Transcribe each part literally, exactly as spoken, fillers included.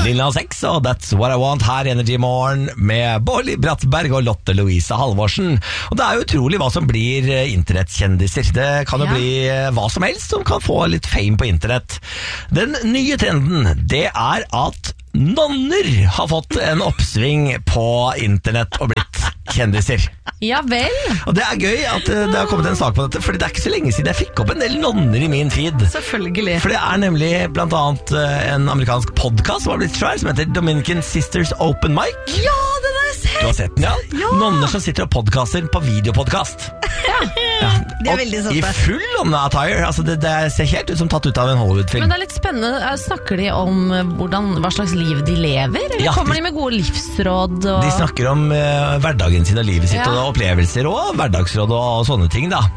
Lil Nas X og That's What I Want her i Energy Morgen med Bårli Brattberg og Lotte Louise Halvorsen. Og det er jo utrolig hva som blir internettkjendiser. Det kan jo ja. bli hva som helst som kan få litt fame på internett. Den nye trenden, det er at nonner har fått en oppsving på internett og blitt kjendiser. Ja vel. Og det er gøy at det har kommet en sak på dette, for det er ikke så lenge siden jeg fikk opp en del nonner i min feed. Selvfølgelig. For det er nemlig blant annet en amerikansk podcast som har blitt svær, som heter Dominican Sisters Open Mic. Ja, den har jeg sett. Du har sett den, ja? ja. Nonner som sitter og podcaster på videopodcast. Ja. ja. Det er veldig sant. I full nonne-attire. Altså det, det ser helt ut som tatt ut av en Hollywood-film. Men det er litt spennende. Snakker de om hvordan, hva slags liv de lever? Eller ja, kommer de, de med gode livsråd? Og... De snakker om uh, hverdagen sin og livet sitt, ja. og opplevelser og hverdagsråd og, og sånne ting da.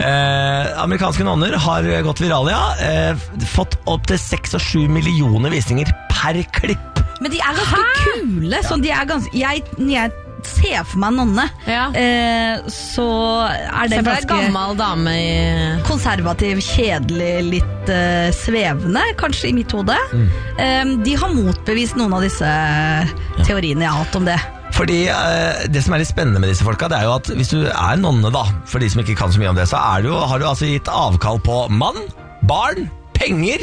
Eh, amerikanske nonner har gått virale, ja. Eh, fått opp til seks og sju millioner visninger per klipp. Men de er ganske Hæ? kule. Sånn, de er ganske, jeg, jeg ser for meg nonne, ja. eh, så er det ganske gammel dame i... konservativ, kjedelig, litt eh, svevende, kanskje i mitt hode. Mm. Eh, de har motbevist noen av disse teoriene jeg har hatt om det. Fordi eh, det som er litt spennende med disse folka, det er jo at hvis du er nonne da, for de som ikke kan så mye om det, så er du, har du altså gitt avkall på mann, barn, penger.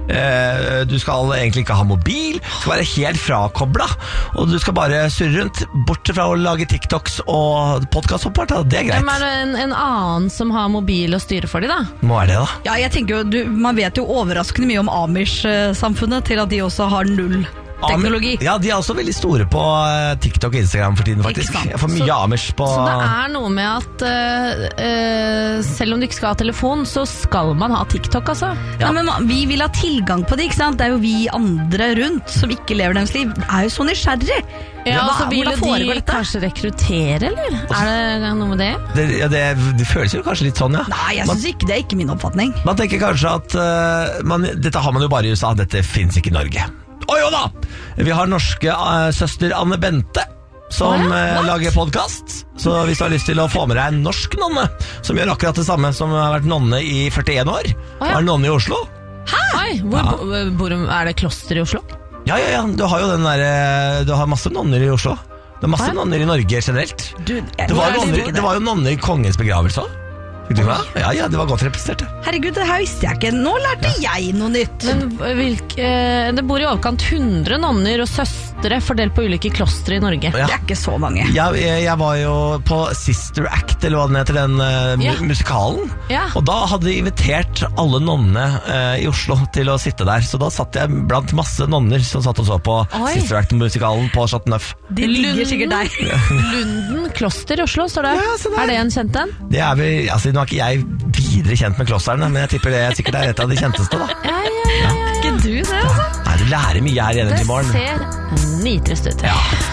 Eh, du skal egentlig ikke ha mobil, du skal være helt frakoblet, og du skal bare surre rundt, bort fra å lage TikToks og podcast oppart, det er greit. Hvem er det en, en annen som har mobil og styrer for de da? Må være det da. Ja, jeg tenker jo, du, man vet jo overraskende mye om Amish-samfunnet til at de også har null teknologi. Ja, de er også veldig store på TikTok og Instagram for tiden, faktisk. Jeg får mye så, Amish på... Så det er noe med at uh, uh, selv om du ikke skal ha telefon, så skal man ha TikTok, altså. Ja, ja men man, vi vil ha tilgang på det, ikke sant? Det er jo vi andre rundt som ikke lever deres liv. Det er jo så nysgjerrig. Ja, og så vil de kanskje rekruttere, eller? Er det noe med det? Det, ja, det, det føles jo kanskje litt sånn, ja. Nei, jeg synes man, ikke, det er ikke min oppfatning. Man tenker kanskje at uh, man, dette har man jo bare i U S A, dette finnes ikke i Norge. Å jo da! Vi har norske uh, søster Anne Bente som oh, ja? uh, lager podcast. Så hvis du har lyst til å få med deg en norsk nonne som gjør akkurat det samme, som har vært nonne i førtien år, oh, ja. er nonne i Oslo. Hæ? Oi, hvor, ja. hvor, er det kloster i Oslo? Ja, ja, ja. Du har jo den der, du har masse nonner i Oslo. Det er masse oh, ja. nonner i Norge generelt. Du, jeg, det, var jo nonner, det var jo nonner i kongens begravelse også. Fikk du med? Ja, ja, det var godt representert. Herregud, det her visste jeg ikke. Nå lærte ja. jeg noe nytt. Men hvilke, det bor i overkant hundre nonner og søstre fordelt på ulike klostre i Norge. Ja. Det er ikke så mange. Ja, jeg, jeg var jo på Sister Act, eller hva den heter, den uh, ja. musikalen. Ja. Og da hadde de invitert alle nonnene uh, i Oslo til å sitte der. Så da satt jeg blant masse nonner som satt og så på Oi. Sister Act-musikalen på Chateau Neuf. De ligger sikkert der. Lunden kloster i Oslo, står det. Ja, er det en kjent en? Det er vel, altså nå er ikke jeg videre kjent med klostrene, men jeg tipper det sikkert er et av de kjenteste da. Ja, ja, ja. ja. Ikke du det, altså? Nei, du lærer mye her i Energy Morgen. Det ser nitrest ut. Ja.